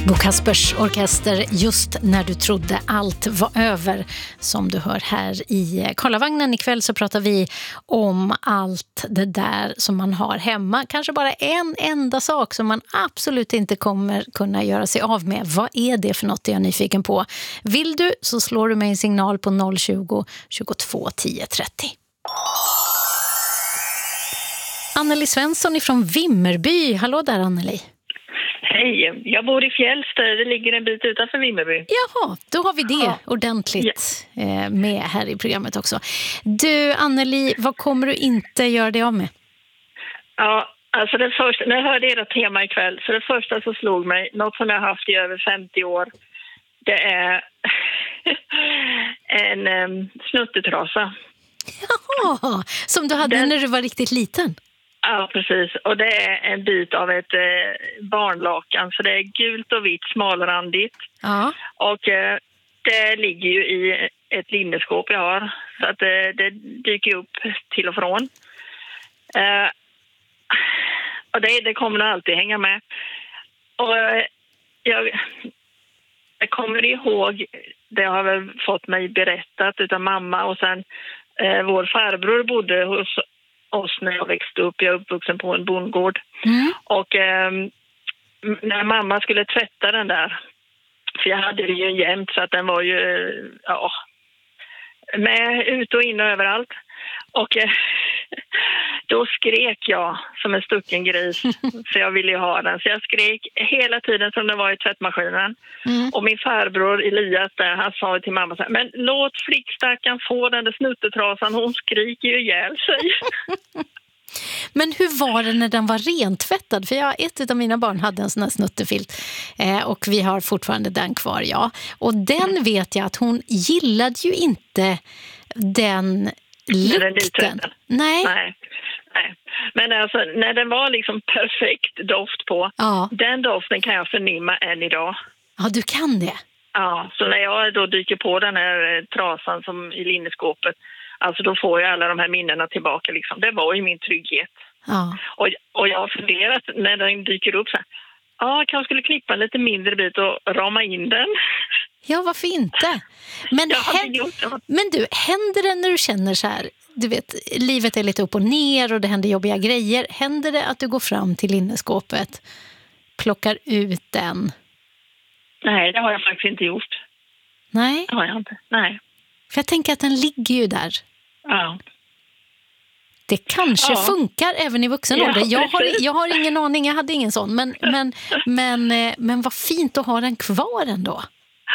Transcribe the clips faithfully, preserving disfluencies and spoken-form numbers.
Bo Kaspers orkester, just när du trodde allt var över, som du hör här i Karlavagnen. Ikväll så pratar vi om allt det där som man har hemma. Kanske bara en enda sak som man absolut inte kommer kunna göra sig av med. Vad är det för något jag är nyfiken på? Vill du så slår du mig en signal på noll tjugo, tjugotvå, tio, trettio. Anneli Svensson ifrån Vimmerby. Hallå där, Anneli. Hej, jag bor i Fjällstad, det ligger en bit utanför Vimmerby. Jaha, då har vi det ja. ordentligt ja. med här i programmet också. Du, Anneli, vad kommer du inte göra dig av med? Ja, alltså det första, när jag hörde era tema ikväll, så det första som slog mig, något som jag har haft i över femtio år, det är en um, snuttetrasa. Jaha, som du hade Den... när du var riktigt liten? Ja, precis. Och det är en bit av ett eh, barnlakan. Så det är gult och vitt, smalrandigt. Ja. Och eh, det ligger ju i ett linneskåp jag har. Så att eh, det dyker upp till och från. Eh, och det, det kommer nog alltid hänga med. Och eh, jag, jag kommer ihåg, det har väl fått mig berättat utav mamma. Och sen eh, vår farbror bodde hos oss när jag växte upp. Jag är uppvuxen på en bondgård. Mm. Och eh, när mamma skulle tvätta den där, för jag hade det ju jämt så att den var ju ja, med ut och in och överallt. Och eh, då skrek jag som en stucken gris, för jag ville ju ha den. Så jag skrek hela tiden som det var i tvättmaskinen. Mm. Och min farbror Elias där, han sa till mamma så här, men låt flickstacken få den där snuttetrasan, hon skriker ju ihjäl sig. Men hur var det när den var rentvättad? För jag, ett av mina barn hade en sån här snuttefilt eh, och vi har fortfarande den kvar, ja. Och den vet jag att hon gillade ju inte den lukten. Nej. Nej. Nej. Men alltså, när den var liksom perfekt doft på, ja. Den doften kan jag förnimma än idag. Ja, du kan det? Ja, så när jag då dyker på den här trasan som i linneskåpet, alltså då får jag alla de här minnena tillbaka liksom. Det var ju min trygghet. Ja. Och, och jag har funderat när den dyker upp så här, ja, jag kanske skulle klippa en lite mindre bit och rama in den. Ja, varför inte? Men, hän- men du, händer det när du känner så här, du vet, livet är lite upp och ner och det händer jobbiga grejer. Händer det att du går fram till linneskåpet, plockar ut den? Nej, det har jag faktiskt inte gjort. Nej? Det har jag inte, nej. För jag tänker att den ligger ju där. Ja. Det kanske ja. funkar även i vuxen ålder. Ja, jag, har, jag har ingen aning, jag hade ingen sån. Men, men, men, men vad fint att ha den kvar ändå.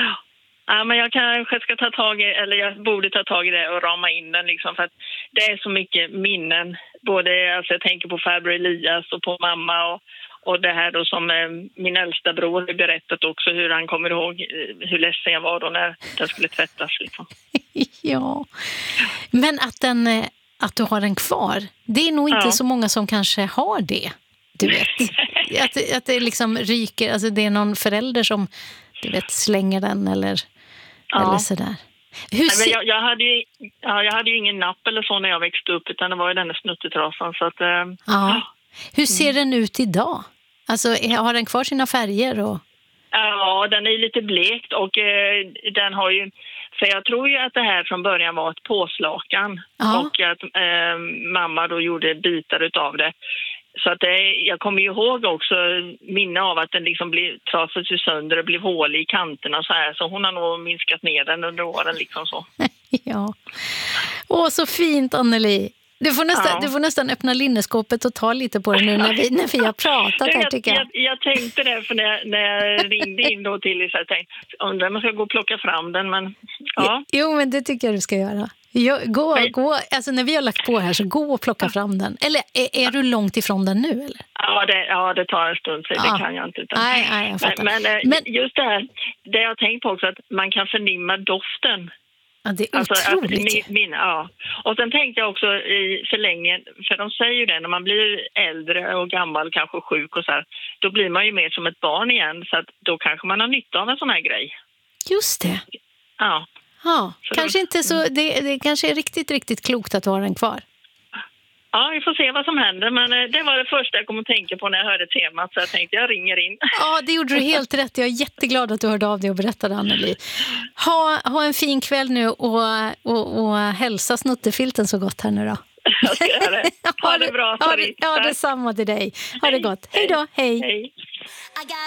Ja, men jag kanske ska ta tag i, eller jag borde ta tag i det och rama in den liksom, för att det är så mycket minnen. Både, alltså jag tänker på farbror Elias och på mamma och, och det här då som eh, min äldsta bror har berättat också, hur han kommer ihåg eh, hur ledsen jag var då när den skulle tvättas liksom. Ja, men att, den, att du har den kvar, det är nog inte ja. så många som kanske har det, du vet. att, att det liksom ryker, alltså det är någon förälder som du vet, slänger den eller, ja. eller sådär. Hur Nej, men jag, jag, hade ju, ja, jag hade ju ingen napp eller så när jag växte upp, utan det var ju den där snuttetrasan. Så att, eh, ja. Hur ser den ut idag? Alltså, har den kvar sina färger? Och... Ja, den är lite blekt och eh, den har ju... För jag tror ju att det här från början var ett påslakan. Ja. Och att eh, mamma då gjorde bitar utav det. Så att det, jag kommer ju ihåg också minne av att den liksom blev trasades sönder och blev hål i kanterna så här. Så hon har nog minskat ner den under åren liksom så. Ja. Åh, så fint, Anneli. Du får, nästan, ja. du får nästan öppna linneskåpet och ta lite på det nu när vi, när vi har pratat här, tycker jag. Jag, jag tänkte det, för när jag, när jag ringde in då till så jag tänkte, undrar om man ska gå och plocka fram den, men ja. Jo, men det tycker jag du ska göra. Gå, gå, alltså när vi har lagt på här så gå och plocka fram den. Eller är, är du långt ifrån den nu? Eller? Ja, det, ja, det tar en stund, så ja. det kan jag inte. Utan. Nej, nej, jag fattar. Men, men, men just det här, det jag har tänkt på också, att man kan förnimma doften. Ja, det är otroligt. Alltså, min, ja. Och sen tänkte jag också i förlängningen, för de säger ju det, när man blir äldre och gammal, kanske sjuk och så här, då blir man ju mer som ett barn igen, så att då kanske man har nytta av en sån här grej. Just det. Ja. Ja, så kanske då, inte så, det, det kanske är riktigt, riktigt klokt att ha den kvar. Ja, vi får se vad som händer. Men det var det första jag kom att tänka på när jag hörde temat. Så jag tänkte, jag ringer in. Ja, det gjorde du helt rätt. Jag är jätteglad att du hörde av dig och berättade, Anneli. Ha, ha en fin kväll nu och, och, och hälsa snuttefilten så gott här nu då. Jag ska göra det. Ha det bra, Sarita. Ja, detsamma till dig. Ha det gott. Hej då. Hej. Hej.